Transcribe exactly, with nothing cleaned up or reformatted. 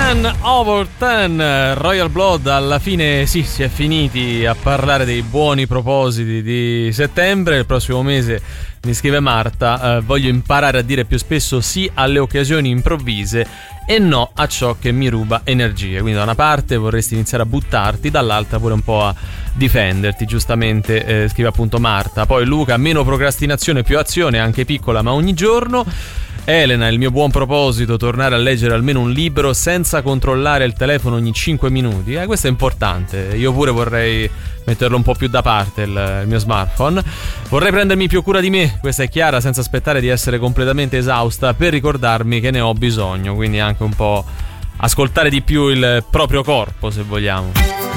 ten over ten, Royal Blood. Alla fine sì, si è finiti a parlare dei buoni propositi di settembre. Il prossimo mese, mi scrive Marta, eh, voglio imparare a dire più spesso sì alle occasioni improvvise e no a ciò che mi ruba energie. Quindi da una parte vorresti iniziare a buttarti, dall'altra pure un po' a difenderti, giustamente eh, scrive appunto Marta. Poi Luca, meno procrastinazione, più azione, anche piccola ma ogni giorno. Elena, il mio buon proposito, tornare a leggere almeno un libro senza controllare il telefono ogni cinque minuti. Eh, questo è importante. Io pure vorrei metterlo un po' più da parte il, il mio smartphone. Vorrei prendermi più cura di me, questa è chiara, senza aspettare di essere completamente esausta, per ricordarmi che ne ho bisogno. Quindi anche un po' ascoltare di più il proprio corpo, se vogliamo.